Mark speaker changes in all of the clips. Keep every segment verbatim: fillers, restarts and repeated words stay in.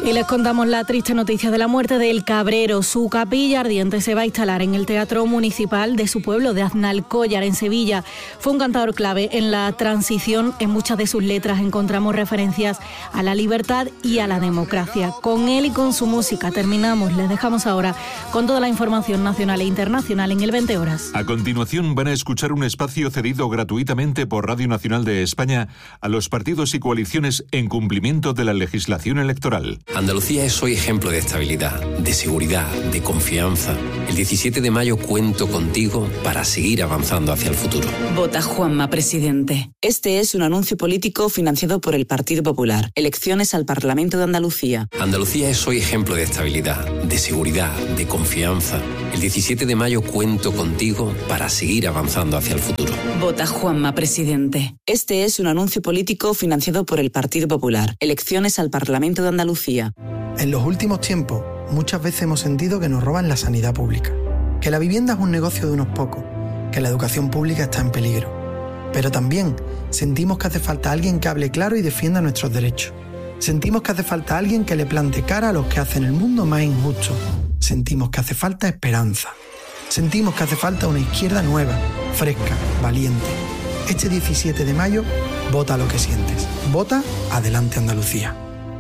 Speaker 1: Y les contamos la triste noticia de la muerte del Cabrero. Su capilla ardiente se va a instalar en el Teatro Municipal de su pueblo, de Aznalcóllar, en Sevilla. Fue un cantador clave en la transición. En muchas de sus letras encontramos referencias a la libertad y a la democracia. Con él y con su música terminamos. Les dejamos ahora con toda la información nacional e internacional en el veinte horas.
Speaker 2: A continuación van a escuchar un espacio cedido gratuitamente por Radio Nacional de España a los partidos y coaliciones en cumplimiento de la legislación electoral.
Speaker 3: Andalucía es hoy ejemplo de estabilidad, de seguridad, de confianza. El diecisiete de mayo cuento contigo para seguir avanzando hacia el futuro.
Speaker 4: Vota Juanma, presidente. Este es un anuncio político financiado por el Partido Popular. Elecciones al Parlamento de Andalucía.
Speaker 3: Andalucía es hoy ejemplo de estabilidad, de seguridad, de confianza. El diecisiete de mayo cuento contigo para seguir avanzando hacia el futuro.
Speaker 4: Vota Juanma, presidente. Este es un anuncio político financiado por el Partido Popular. Elecciones al Parlamento de Andalucía.
Speaker 5: En los últimos tiempos, muchas veces hemos sentido que nos roban la sanidad pública, que la vivienda es un negocio de unos pocos, que la educación pública está en peligro. Pero también sentimos que hace falta alguien que hable claro y defienda nuestros derechos. Sentimos que hace falta alguien que le plante cara a los que hacen el mundo más injusto. Sentimos que hace falta esperanza. Sentimos que hace falta una izquierda nueva, fresca, valiente. Este diecisiete de mayo, vota lo que sientes. Vota Adelante Andalucía.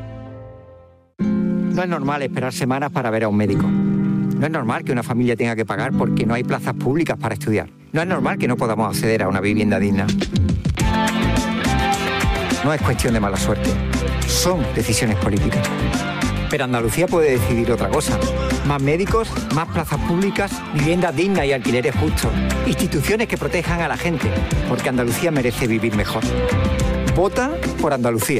Speaker 6: No es normal esperar semanas para ver a un médico. No es normal que una familia tenga que pagar porque no hay plazas públicas para estudiar. No es normal que no podamos acceder a una vivienda digna. No es cuestión de mala suerte. Son decisiones políticas. Pero Andalucía puede decidir otra cosa. Más médicos, más plazas públicas, viviendas dignas y alquileres justos. Instituciones que protejan a la gente, porque Andalucía merece vivir mejor. Vota por Andalucía.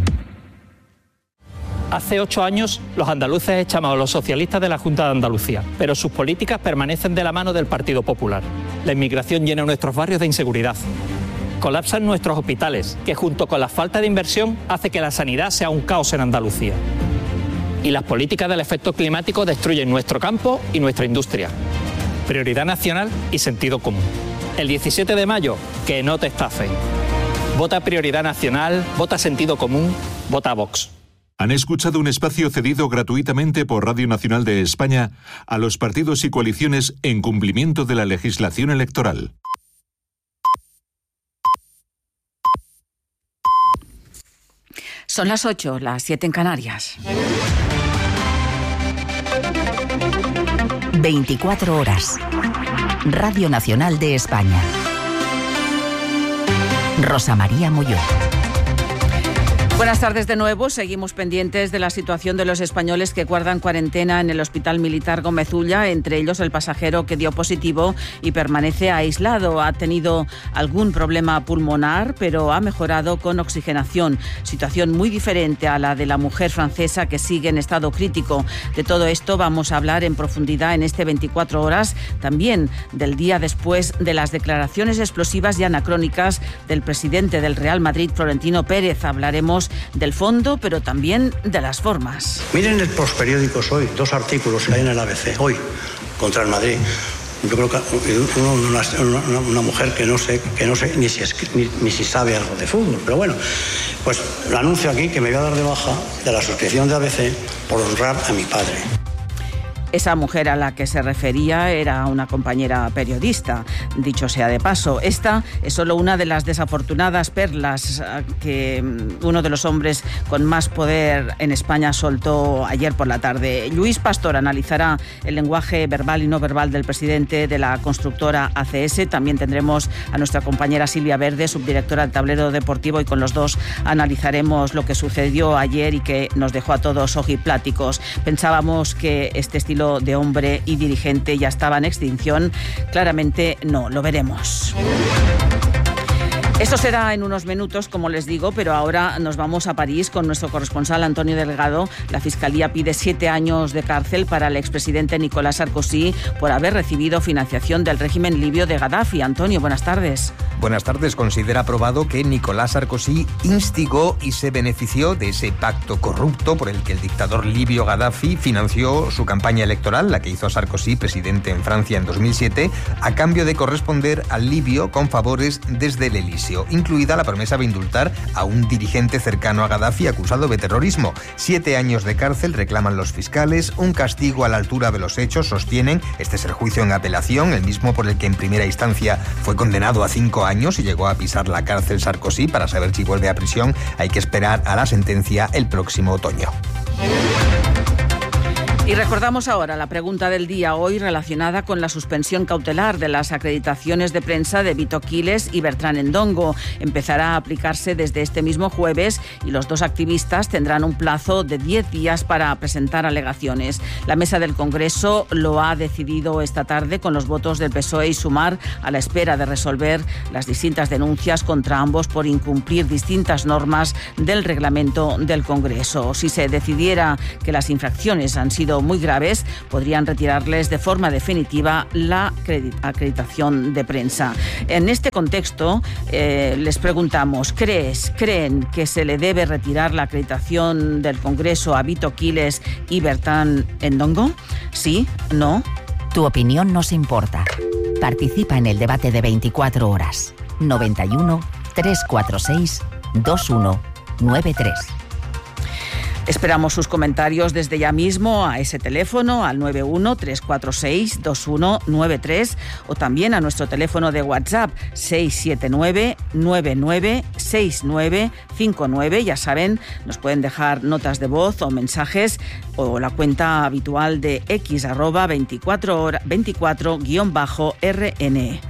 Speaker 7: Hace ocho años los andaluces echamos a los socialistas de la Junta de Andalucía, pero sus políticas permanecen de la mano del Partido Popular. La inmigración llena nuestros barrios de inseguridad. Colapsan nuestros hospitales, que junto con la falta de inversión hace que la sanidad sea un caos en Andalucía. Y las políticas del efecto climático destruyen nuestro campo y nuestra industria. Prioridad nacional y sentido común. El diecisiete de mayo, que no te estafen. Vota Prioridad Nacional, vota Sentido Común, vota Vox.
Speaker 2: Han escuchado un espacio cedido gratuitamente por Radio Nacional de España a los partidos y coaliciones en cumplimiento de la legislación electoral.
Speaker 8: Son las ocho, las siete en Canarias.
Speaker 9: veinticuatro horas. Radio Nacional de España. Rosa María Molló.
Speaker 8: Buenas tardes de nuevo. Seguimos pendientes de la situación de los españoles que guardan cuarentena en el Hospital Militar Gómez Ulla, entre ellos el pasajero que dio positivo y permanece aislado. Ha tenido algún problema pulmonar, pero ha mejorado con oxigenación. Situación muy diferente a la de la mujer francesa que sigue en estado crítico. De todo esto vamos a hablar en profundidad en este veinticuatro horas, también del día después de las declaraciones explosivas y anacrónicas del presidente del Real Madrid, Florentino Pérez. Hablaremos del fondo, pero también de las formas.
Speaker 10: Miren los periódicos hoy, dos artículos que hay en el A B C hoy contra el Madrid. Yo creo que una, una, una mujer que no sé, que no sé ni si, es, ni, ni si sabe algo de fútbol, pero bueno, pues lo anuncio aquí que me voy a dar de baja de la suscripción de A B C por honrar a mi padre.
Speaker 8: Esa mujer a la que se refería era una compañera periodista, dicho sea de paso. Esta es solo una de las desafortunadas perlas que uno de los hombres con más poder en España soltó ayer por la tarde. Luis Pastor analizará el lenguaje verbal y no verbal del presidente de la constructora A C S. También tendremos a nuestra compañera Silvia Verde, subdirectora del Tablero Deportivo, y con los dos analizaremos lo que sucedió ayer y que nos dejó a todos ojipláticos. Pensábamos que este estilo de hombre y dirigente ya estaba en extinción. Claramente no, lo veremos. Esto será en unos minutos, como les digo, pero ahora nos vamos a París con nuestro corresponsal Antonio Delgado. La Fiscalía pide siete años de cárcel para el expresidente Nicolás Sarkozy por haber recibido financiación del régimen libio de Gaddafi. Antonio, buenas tardes.
Speaker 11: Buenas tardes. Considera probado que Nicolás Sarkozy instigó y se benefició de ese pacto corrupto por el que el dictador libio Gaddafi financió su campaña electoral, la que hizo a Sarkozy presidente en Francia en dos mil siete, a cambio de corresponder al libio con favores desde el Elíseo, incluida la promesa de indultar a un dirigente cercano a Gaddafi acusado de terrorismo. Siete años de cárcel reclaman los fiscales, un castigo a la altura de los hechos, sostienen. Este es el juicio en apelación, el mismo por el que en primera instancia fue condenado a cinco años y llegó a pisar la cárcel Sarkozy. Para saber si vuelve a prisión hay que esperar a la sentencia el próximo otoño.
Speaker 8: Y recordamos ahora la pregunta del día hoy relacionada con la suspensión cautelar de las acreditaciones de prensa de Vito Quiles y Bertrán Endongo. Empezará a aplicarse desde este mismo jueves y los dos activistas tendrán un plazo de diez días para presentar alegaciones. La mesa del Congreso lo ha decidido esta tarde con los votos del P S O E y Sumar, a la espera de resolver las distintas denuncias contra ambos por incumplir distintas normas del reglamento del Congreso. Si se decidiera que las infracciones han sido muy graves, podrían retirarles de forma definitiva la acreditación de prensa. En este contexto, eh, les preguntamos, ¿crees, creen que se le debe retirar la acreditación del Congreso a Vito Quiles y Bertrán Endongo? ¿Sí? ¿No?
Speaker 9: Tu opinión nos importa. Participa en el debate de veinticuatro horas. noventa y uno, trescientos cuarenta y seis, veintiuno noventa y tres.
Speaker 8: Esperamos sus comentarios desde ya mismo a ese teléfono, al nueve uno, trescientos cuarenta y seis, veintiuno noventa y tres, o también a nuestro teléfono de WhatsApp seis siete nueve, nueve nueve seis nueve cinco nueve. Ya saben, nos pueden dejar notas de voz o mensajes, o la cuenta habitual de X, arroba veinticuatro guión bajo R N.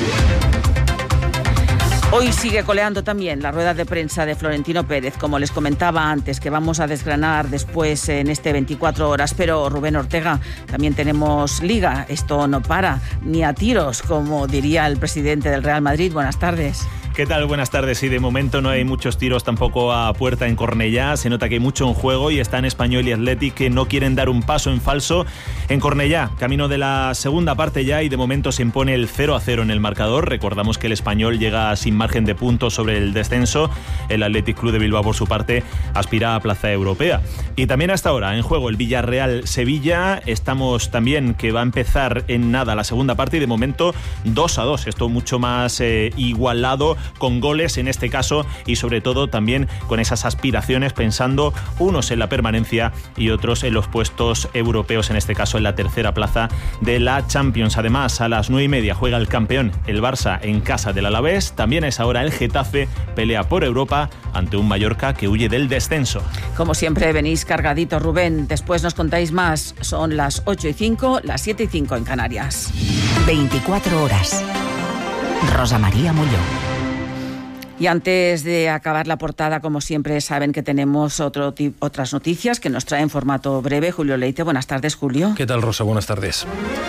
Speaker 8: Hoy sigue coleando también la rueda de prensa de Florentino Pérez, como les comentaba antes, que vamos a desgranar después en este veinticuatro horas. Pero, Rubén Ortega, también tenemos Liga. Esto no para, ni a tiros, como diría el presidente del Real Madrid. Buenas tardes.
Speaker 12: ¿Qué tal? Buenas tardes. Y de momento no hay muchos tiros tampoco a puerta en Cornellá. Se nota que hay mucho en juego y están Español y Athletic que no quieren dar un paso en falso en Cornellá. Camino de la segunda parte ya y de momento se impone el cero a cero en el marcador. Recordamos que el Español llega sin margen de puntos sobre el descenso. El Athletic Club de Bilbao, por su parte, aspira a plaza europea. Y también hasta ahora en juego el Villarreal-Sevilla. Estamos también que va a empezar en nada la segunda parte y de momento dos a dos. Esto mucho más eh, igualado, con goles en este caso y sobre todo también con esas aspiraciones, pensando unos en la permanencia y otros en los puestos europeos, en este caso en la tercera plaza de la Champions. Además, a las nueve y media juega el campeón, el Barça, en casa del Alavés. También es ahora el Getafe, pelea por Europa ante un Mallorca que huye del descenso.
Speaker 8: Como siempre venís cargadito, Rubén. Después nos contáis más. Son las ocho y cinco, las siete y cinco en Canarias.
Speaker 9: veinticuatro horas. Rosa María Mulló.
Speaker 8: Y antes de acabar la portada, como siempre, saben que tenemos otro otras noticias que nos trae en formato breve Julio Leite. Buenas tardes, Julio.
Speaker 13: ¿Qué tal, Rosa? Buenas tardes.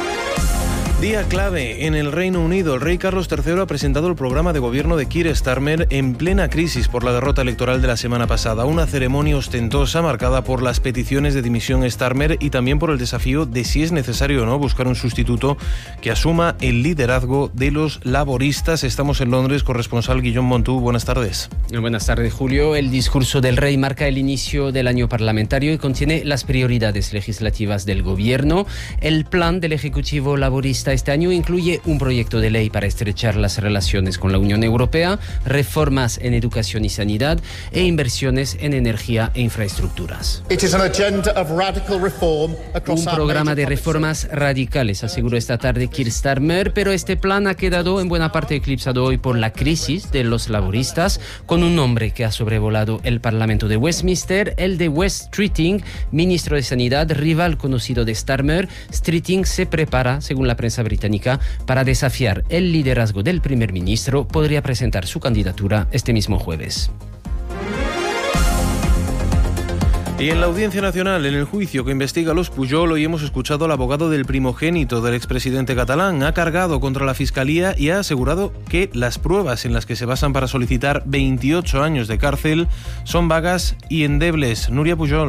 Speaker 13: Día clave en el Reino Unido. El rey Carlos tercero ha presentado el programa de gobierno de Keir Starmer en plena crisis por la derrota electoral de la semana pasada. Una ceremonia ostentosa marcada por las peticiones de dimisión Starmer y también por el desafío de si es necesario o no buscar un sustituto que asuma el liderazgo de los laboristas. Estamos en Londres, corresponsal Guillaume Montú. Buenas tardes.
Speaker 14: Buenas tardes, Julio. El discurso del rey marca el inicio del año parlamentario y contiene las prioridades legislativas del gobierno. El plan del Ejecutivo laborista este año incluye un proyecto de ley para estrechar las relaciones con la Unión Europea, reformas en educación y sanidad e inversiones en energía e infraestructuras. Un programa de reformas radicales, aseguró esta tarde Keir Starmer, pero este plan ha quedado en buena parte eclipsado hoy por la crisis de los laboristas, con un nombre que ha sobrevolado el Parlamento de Westminster, el de Wes Streeting, ministro de Sanidad, rival conocido de Starmer. Streeting se prepara, según la prensa británica, para desafiar el liderazgo del primer ministro. Podría presentar su candidatura este mismo jueves.
Speaker 13: Y en la Audiencia Nacional, en el juicio que investiga a los Pujol, hoy hemos escuchado al abogado del primogénito del expresidente catalán. Ha cargado contra la Fiscalía y ha asegurado que las pruebas en las que se basan para solicitar veintiocho años de cárcel son vagas y endebles. Núria Pujol.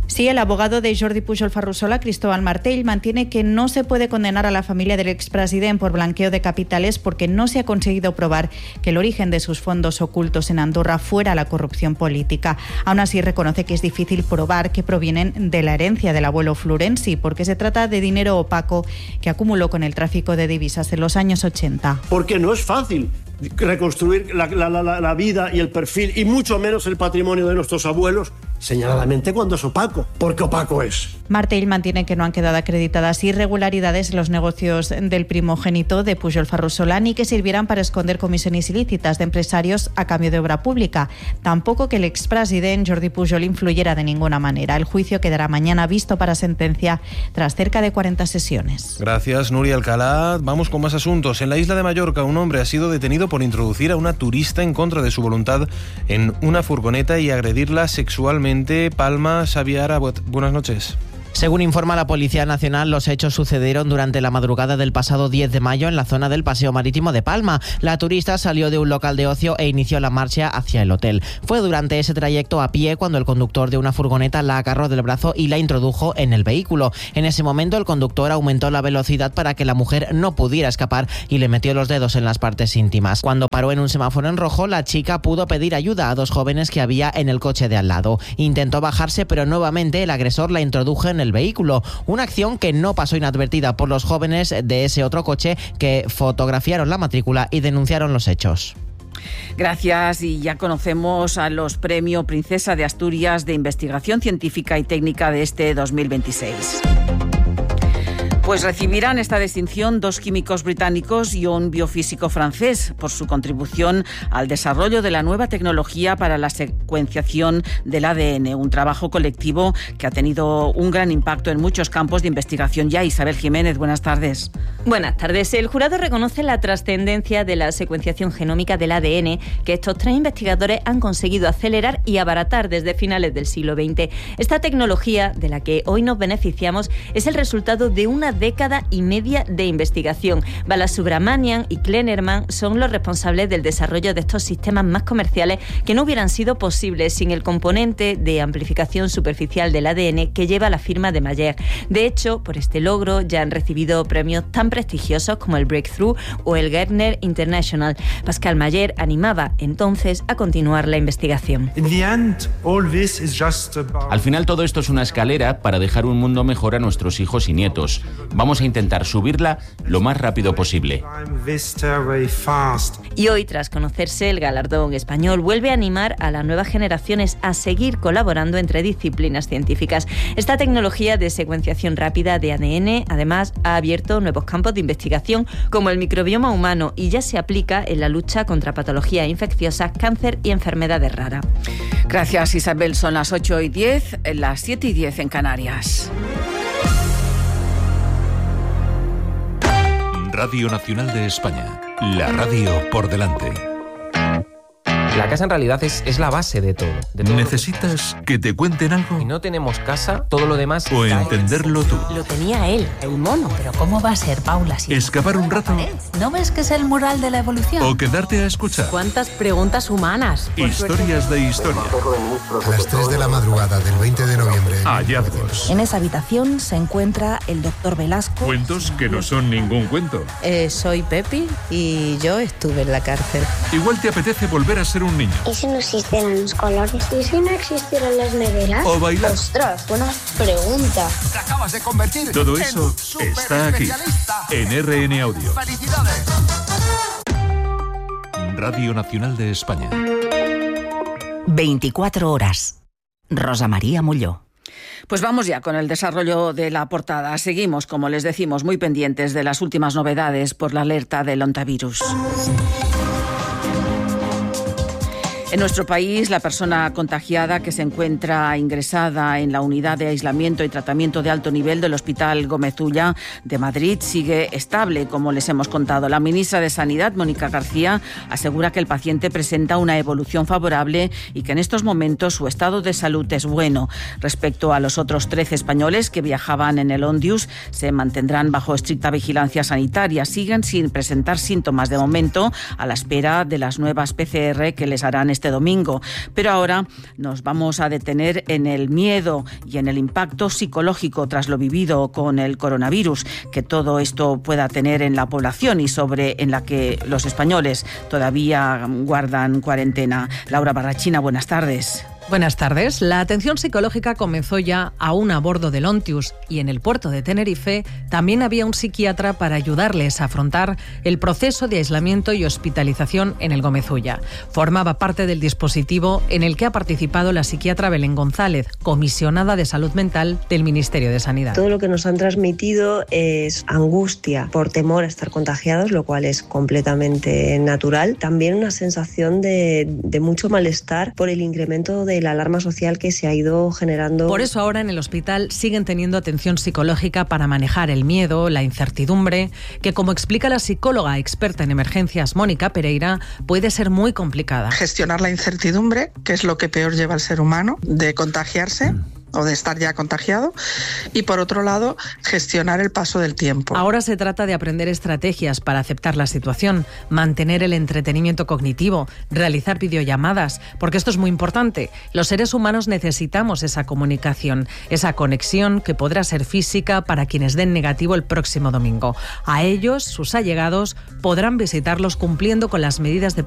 Speaker 15: Sí, el abogado de Jordi Pujol Ferrusola, Cristóbal Martell, mantiene que no se puede condenar a la familia del expresidente por blanqueo de capitales porque no se ha conseguido probar que el origen de sus fondos ocultos en Andorra fuera la corrupción política. Aún así, reconoce que es difícil probar que provienen de la herencia del abuelo Florenzi, porque se trata de dinero opaco que acumuló con el tráfico de divisas en los años ochenta.
Speaker 16: Porque no es fácil reconstruir la, la, la, la vida y el perfil, y mucho menos el patrimonio de nuestros abuelos, señaladamente cuando es opaco, porque opaco es.
Speaker 15: Martell mantiene que no han quedado acreditadas irregularidades en los negocios del primogénito de Pujol Ferrusola ni que sirvieran para esconder comisiones ilícitas de empresarios a cambio de obra pública. Tampoco que el expresidente Jordi Pujol influyera de ninguna manera. El juicio quedará mañana visto para sentencia tras cerca de cuarenta sesiones.
Speaker 13: Gracias, Nuria Alcalá. Vamos con más asuntos. En la isla de Mallorca, un hombre ha sido detenido por introducir a una turista en contra de su voluntad en una furgoneta y agredirla sexualmente. Palma Xaviera, buenas noches.
Speaker 17: Según informa la Policía Nacional, los hechos sucedieron durante la madrugada del pasado diez de mayo en la zona del Paseo Marítimo de Palma. La turista salió de un local de ocio e inició la marcha hacia el hotel. Fue durante ese trayecto a pie cuando el conductor de una furgoneta la agarró del brazo y la introdujo en el vehículo. En ese momento el conductor aumentó la velocidad para que la mujer no pudiera escapar y le metió los dedos en las partes íntimas. Cuando paró en un semáforo en rojo, la chica pudo pedir ayuda a dos jóvenes que había en el coche de al lado. Intentó bajarse, pero nuevamente el agresor la introdujo en el vehículo, una acción que no pasó inadvertida por los jóvenes de ese otro coche que fotografiaron la matrícula y denunciaron los hechos.
Speaker 8: Gracias, y ya conocemos a los Premio Princesa de Asturias de Investigación Científica y Técnica de este dos mil veintiséis. Pues recibirán esta distinción dos químicos británicos y un biofísico francés por su contribución al desarrollo de la nueva tecnología para la secuenciación del A D N, un trabajo colectivo que ha tenido un gran impacto en muchos campos de investigación. Ya, Isabel Jiménez, buenas tardes.
Speaker 18: Buenas tardes. El jurado reconoce la trascendencia de la secuenciación genómica del A D N que estos tres investigadores han conseguido acelerar y abaratar desde finales del siglo veinte. Esta tecnología, de la que hoy nos beneficiamos, es el resultado de una década y media de investigación. Balasubramanian y Kleinerman son los responsables del desarrollo de estos sistemas más comerciales que no hubieran sido posibles sin el componente de amplificación superficial del A D N que lleva la firma de Mayer. De hecho, por este logro ya han recibido premios tan prestigiosos como el Breakthrough o el Gardner International. Pascal Mayer animaba entonces a continuar la investigación.
Speaker 19: Al final todo esto es una escalera para dejar un mundo mejor a nuestros hijos y nietos. Vamos a intentar subirla lo más rápido posible.
Speaker 18: Y hoy, tras conocerse el galardón español, vuelve a animar a las nuevas generaciones a seguir colaborando entre disciplinas científicas. Esta tecnología de secuenciación rápida de A D N, además, ha abierto nuevos campos de investigación como el microbioma humano y ya se aplica en la lucha contra patologías infecciosas, cáncer y enfermedades raras.
Speaker 8: Gracias, Isabel. Son las ocho y diez, las siete y diez en Canarias.
Speaker 2: Radio Nacional de España, la radio por delante.
Speaker 20: La casa en realidad es, es la base de todo, de todo.
Speaker 2: ¿Necesitas que te cuenten algo?
Speaker 20: Si no tenemos casa, todo lo demás...
Speaker 2: O entenderlo tú.
Speaker 21: Lo tenía él, el mono. Pero ¿cómo va a ser, Paula? Si
Speaker 2: ¿Escapar un rato?
Speaker 21: ¿No ves que es el mural de la evolución?
Speaker 2: ¿O quedarte a escuchar?
Speaker 21: ¿Cuántas preguntas humanas?
Speaker 2: Historias de historia.
Speaker 22: A las tres de la madrugada del veinte de noviembre...
Speaker 2: Hallazgos.
Speaker 21: En esa habitación se encuentra el doctor Velasco.
Speaker 2: Cuentos que no son ningún cuento.
Speaker 21: Eh, soy Pepi y yo estuve en la cárcel.
Speaker 2: Igual te apetece volver a ser un niño.
Speaker 23: ¿Y si no existieran los colores? ¿Y si no existieran las neveras?
Speaker 2: O bailar.
Speaker 23: ¡Ostras, buena pregunta!
Speaker 22: Te acabas de convertir.
Speaker 2: Todo eso está aquí, en R N Audio.
Speaker 22: ¡Felicidades!
Speaker 2: Radio Nacional de España.
Speaker 9: veinticuatro horas. Rosa María Molló.
Speaker 8: Pues vamos ya con el desarrollo de la portada. Seguimos, como les decimos, muy pendientes de las últimas novedades por la alerta del ontavirus. En nuestro país, la persona contagiada que se encuentra ingresada en la unidad de aislamiento y tratamiento de alto nivel del Hospital Gómez Ulla de Madrid sigue estable, como les hemos contado. La ministra de Sanidad, Mónica García, asegura que el paciente presenta una evolución favorable y que en estos momentos su estado de salud es bueno. Respecto a los otros trece españoles que viajaban en el Ondius, se mantendrán bajo estricta vigilancia sanitaria. Siguen sin presentar síntomas de momento, a la espera de las nuevas P C R que les harán este domingo. Pero ahora nos vamos a detener en el miedo y en el impacto psicológico tras lo vivido con el coronavirus que todo esto pueda tener en la población y sobre en la que los españoles todavía guardan cuarentena. Laura Barrachina, buenas tardes.
Speaker 1: Buenas tardes. La atención psicológica comenzó ya aún a bordo del Ontius y en el puerto de Tenerife también había un psiquiatra para ayudarles a afrontar el proceso de aislamiento y hospitalización en el Gómez Ulla. Formaba parte del dispositivo en el que ha participado la psiquiatra Belén González, comisionada de salud mental del Ministerio de Sanidad.
Speaker 3: Todo lo que nos han transmitido es angustia por temor a estar contagiados, lo cual es completamente natural. También una sensación de, de mucho malestar por el incremento de la alarma social que se ha ido generando.
Speaker 1: Por eso ahora en el hospital siguen teniendo atención psicológica para manejar el miedo, la incertidumbre, que como explica la psicóloga experta en emergencias Mónica Pereira, puede ser muy complicada.
Speaker 4: Gestionar la incertidumbre, que es lo que peor lleva al ser humano, de contagiarse o de estar ya contagiado, y por otro lado, gestionar el paso del tiempo.
Speaker 1: Ahora se trata de aprender estrategias para aceptar la situación, mantener el entretenimiento cognitivo, realizar videollamadas, porque esto es muy importante. Los seres humanos necesitamos esa comunicación, esa conexión que podrá ser física para quienes den negativo el próximo domingo. A ellos, sus allegados, podrán visitarlos cumpliendo con las medidas de